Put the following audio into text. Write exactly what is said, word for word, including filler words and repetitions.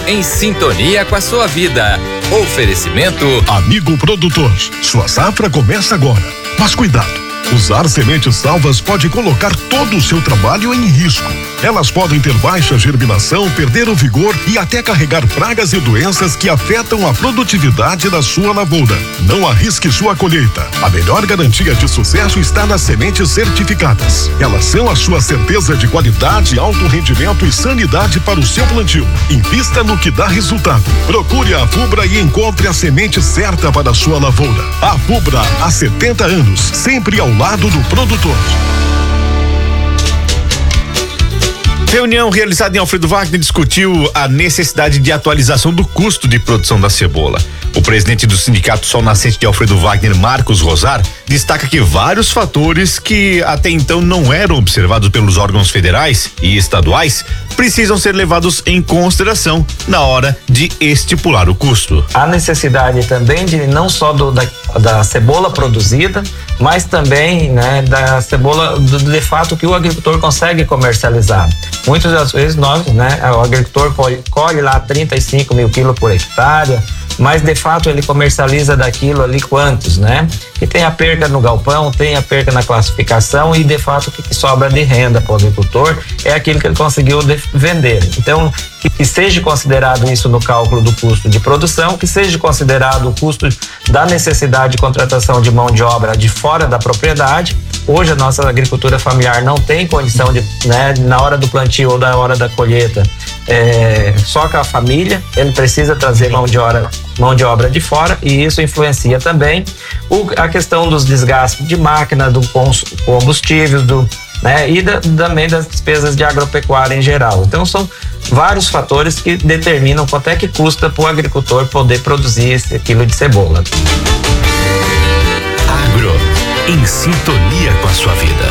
em sintonia com a sua vida. Oferecimento Amigo produtor, sua safra começa agora, mas cuidado. Usar sementes salvas pode colocar todo o seu trabalho em risco. Elas podem ter baixa germinação, perder o vigor e até carregar pragas e doenças que afetam a produtividade da sua lavoura. Não arrisque sua colheita. A melhor garantia de sucesso está nas sementes certificadas. Elas são a sua certeza de qualidade, alto rendimento e sanidade para o seu plantio. Invista no que dá resultado. Procure a Fubra e encontre a semente certa para a sua lavoura. A Fubra, há setenta anos, sempre ao lado do produtor. Reunião realizada em Alfredo Wagner discutiu a necessidade de atualização do custo de produção da cebola. O presidente do Sindicato Sol Nascente de Alfredo Wagner, Marcos Rosar, destaca que vários fatores que até então não eram observados pelos órgãos federais e estaduais precisam ser levados em consideração na hora de estipular o custo. A necessidade também de não só do, da, da cebola produzida, mas também, né, da cebola do, de fato que o agricultor consegue comercializar. Muitas das vezes nós, né, o agricultor colhe, colhe lá trinta e cinco mil quilos por hectare, mas de fato ele comercializa daquilo ali quantos, né? Que tem a perca no galpão, tem a perca na classificação e de fato o que sobra de renda para o agricultor é aquilo que ele conseguiu vender. Então, que seja considerado isso no cálculo do custo de produção, que seja considerado o custo da necessidade de contratação de mão de obra de fora da propriedade. Hoje a nossa agricultura familiar não tem condição de, né, na hora do plantio ou na hora da colheita, é, só com a família, ele precisa trazer mão de obra, mão de obra de fora e isso influencia também o, a questão dos desgastes de máquina, do combustível, do, né, e da, também das despesas de agropecuária em geral. Então são vários fatores que determinam quanto é que custa para o agricultor poder produzir esse quilo de cebola. Agro, em sintonia com a sua vida.